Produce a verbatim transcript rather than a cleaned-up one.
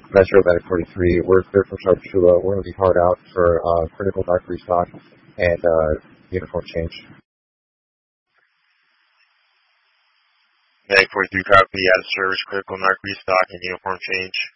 Metro Medic forty-three. We're clear for Sharpshooter. We're going to be hard out for uh, critical dark restock and uh, uniform change. Medic forty-three copy, out of service, critical narc restock, and uniform change.